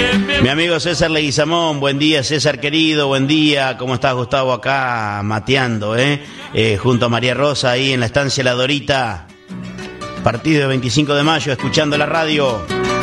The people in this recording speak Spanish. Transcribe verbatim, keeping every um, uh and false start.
Mi amigo César Leguizamón, buen día César querido, buen día, ¿cómo estás Gustavo? Acá mateando, ¿eh? Eh, junto a María Rosa ahí en la estancia La Dorita, partido de veinticinco de mayo, escuchando la radio.